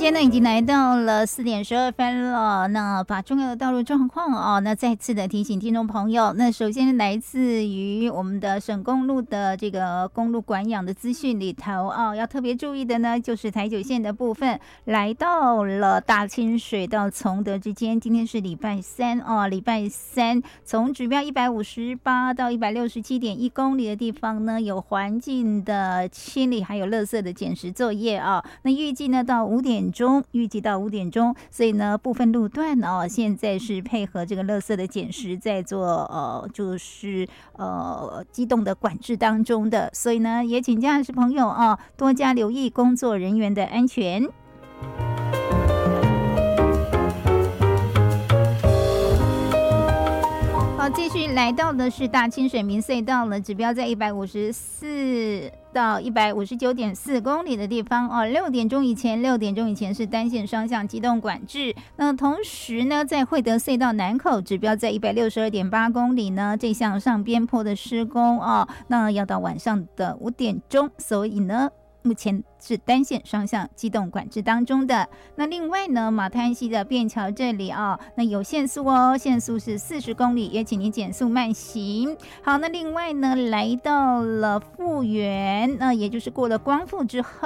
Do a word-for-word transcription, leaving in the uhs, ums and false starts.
间呢已经来到了四点十二分了，那把重要的道路状况哦，那再次的提醒听众朋友，那首先来自于我们的省公路的这个公路管养的资讯里头哦，要特别注意的呢，就是台九线的部分，来到了大清水到崇德之间，今天是礼拜三哦，礼拜三从指标一百五十八到一百六十七点一公里的地方呢，有环境的清理，还有垃圾的捡拾作业啊、哦。那预计呢到五点钟，预计到五点钟，所以呢部分路段哦，现在是配合这个垃圾的捡拾，在做呃就是呃机动的管制当中的，所以呢也请驾驶朋友啊多加留意工作人员的安全。好，继续来到的是大清水民隧道了，指标在一百五十四到一百五十九点四公里的地方哦。六点钟以前，六点钟以前是单线双向机动管制。那同时呢，在惠德隧道南口指标在一百六十二点八公里呢，这项上边坡的施工哦，那要到晚上的五点钟，所以呢。目前是单线双向机动管制当中的。那另外呢，马滩溪的便桥这里啊、哦，那有限速哦，限速是四十公里，也请您减速慢行。好，那另外呢，来到了富源，那也就是过了光复之后。